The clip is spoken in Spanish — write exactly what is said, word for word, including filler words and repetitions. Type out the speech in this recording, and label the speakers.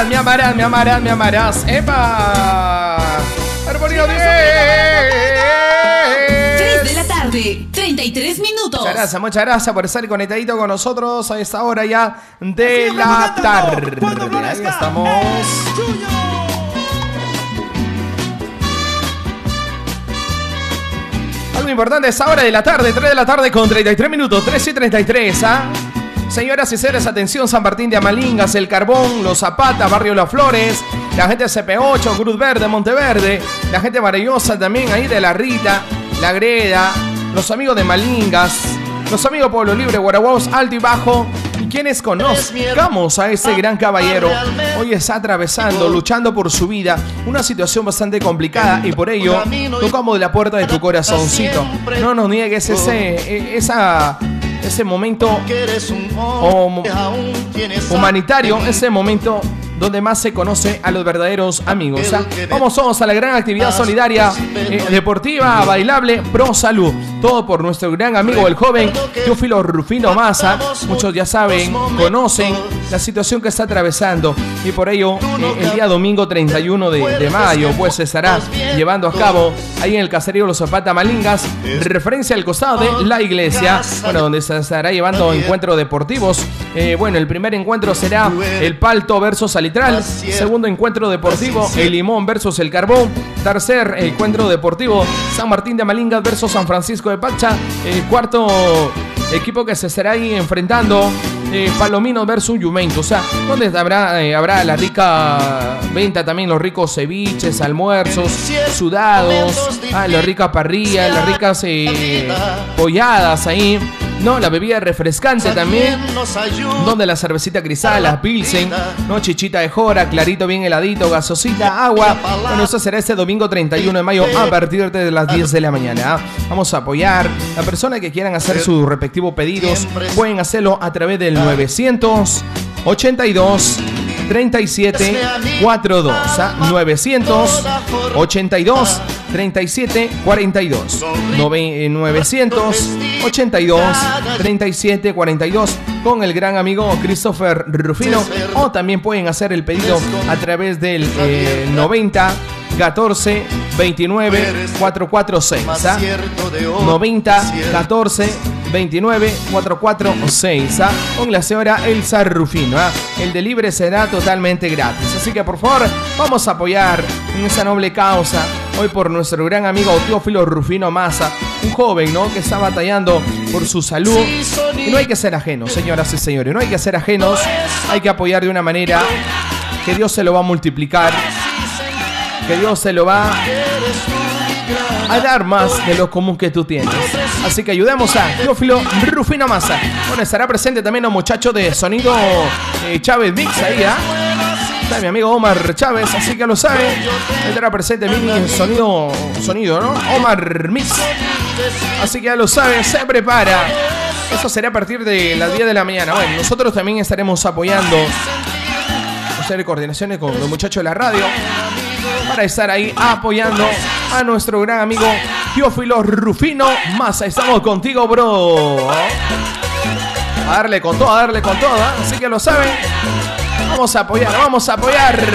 Speaker 1: amarás, me amarás, me amarás, me amarás. ¡Epa! ¡Armonía diez!
Speaker 2: tres de la tarde, treinta y tres minutos.
Speaker 1: Muchas gracias, muchas gracias por estar conectadito con nosotros a esta hora ya de la tarde. Ahí estamos. Algo importante es ahora de la tarde, tres de la tarde con treinta y tres minutos, tres y treinta y tres, ¿ah? Señoras y señores, atención, San Martín de Amalingas, El Carbón, Los Zapata, Barrio Las Flores, la gente de C P ocho, Cruz Verde, Monteverde, la gente maravillosa también ahí de La Rita, La Greda, los amigos de Malingas, los amigos de Pueblo Libre, Guaraguaos, Alto y Bajo, y quienes conozcamos a ese gran caballero, hoy está atravesando, luchando por su vida, una situación bastante complicada y por ello tocamos de la puerta de tu corazoncito. No nos niegues ese, esa... ese momento humanitario, ese momento donde más se conoce a los verdaderos amigos. O sea, vamos todos a la gran actividad solidaria, eh, deportiva, bailable, pro salud. Todo por nuestro gran amigo, el joven Teófilo Rufino Maza. Muchos ya saben, conocen la situación que está atravesando. Y por ello, eh, el día domingo treinta y uno de, de mayo, pues se estará llevando a cabo ahí en el caserío Los Zapata Malingas, referencia al costado de la iglesia, bueno, donde se estará llevando encuentros deportivos. Eh, bueno, el primer encuentro será el Palto versus Salitral. Segundo encuentro deportivo, el Limón versus el Carbón. Tercer encuentro deportivo, San Martín de Amalingas versus San Francisco de Pacha. El cuarto equipo que se estará ahí enfrentando, eh, Palomino versus Yumentos. O sea, donde habrá, eh, habrá la rica venta también, los ricos ceviches, almuerzos, sudados, ah, la rica parrilla, las ricas eh, polladas ahí. No, la bebida refrescante también, donde la cervecita cristal, la pilsen, no, chichita de jora, clarito bien heladito, gasosita, agua. Bueno, eso será este domingo treinta y uno de mayo a partir de las diez de la mañana. Vamos a apoyar a personas que quieran hacer sus respectivos pedidos. Pueden hacerlo a través del novecientos ochenta y dos treinta y siete cuarenta y dos, ¿ah? novecientos ochenta y dos treinta y siete cuarenta y dos, novecientos ochenta y dos treinta y siete cuarenta y dos, con el gran amigo Christopher Rufino. O también pueden hacer el pedido a través del eh, noventa catorce veintinueve cuatrocientos cuarenta y seis, ¿ah? noventa catorce veintinueve cuatrocientos cuarenta y seis, ¿ah? Con la señora Elsa Rufino, ¿ah? El delivery será totalmente gratis, así que por favor vamos a apoyar en esa noble causa hoy por nuestro gran amigo Teófilo Rufino Maza, un joven, ¿no?, que está batallando por su salud. Y no hay que ser ajenos, señoras y señores, no hay que ser ajenos, hay que apoyar de una manera que Dios se lo va a multiplicar, que Dios se lo va a dar más de lo común que tú tienes. Así que ayudemos a Teófilo Rufino Maza. Bueno, estará presente también un muchacho de sonido eh, Chávez Mix ahí, ¿ah? ¿eh? Está mi amigo Omar Chávez, así que lo saben. Estará presente mi sonido, sonido, ¿no? Omar Mix. Así que ya lo saben, se prepara. Eso será a partir de las diez de la mañana. Bueno, nosotros también estaremos apoyando, hacer coordinaciones con los muchachos de la radio, para estar ahí apoyando a nuestro gran amigo Teófilo Rufino Maza. Estamos contigo, bro. A darle con todo, a darle con todo, ¿eh? Así que lo saben. Vamos a apoyar, vamos a apoyar.